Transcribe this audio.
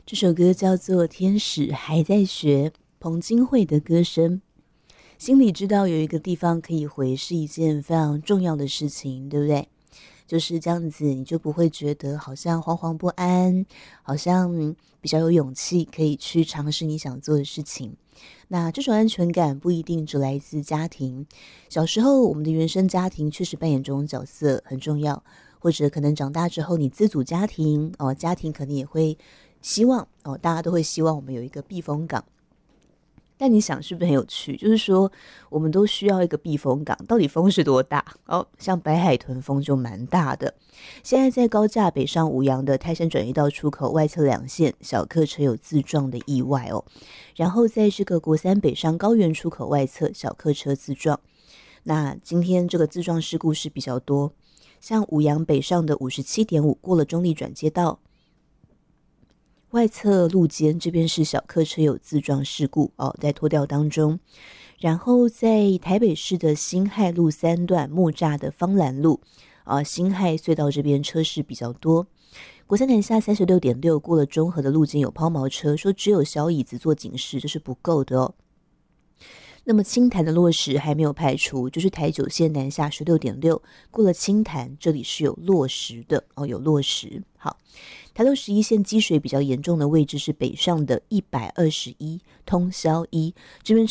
这首歌叫做《天使还在学》，彭金惠的歌声。心里知道有一个地方可以回是一件非常重要的事情，对不对？就是这样子，你就不会觉得好像惶惶不安，好像比较有勇气可以去尝试你想做的事情。那这种安全感不一定只来自家庭，小时候我们的原生家庭确实扮演这种角色很重要，或者可能长大之后你自组家庭家庭可能也会希望大家都会希望我们有一个避风港。但你想是不是很有趣？就是说，我们都需要一个避风港，到底风是多大？像白海豚风就蛮大的。现在在高架北上五羊的泰山转运道出口外侧两线，小客车有自撞的意外哦。然后在这个国三北上高原出口外侧，小客车自撞。那今天这个自撞事故是比较多，像五羊北上的57.5过了中立转接道。外侧路肩这边是小客车有自撞事故在拖吊当中。然后在台北市的辛亥路3段木栅的芳兰路辛亥隧道这边车势比较多。国三南下36.6过了中和的路肩有抛锚车，说只有小椅子做警示，这是不够的哦。那么清潭的落石还没有排除，就是台九线南下16.6过了清潭，这里是有落石的有落石。好，台六11线积水比较严重的位置是北上的121通霄1，这边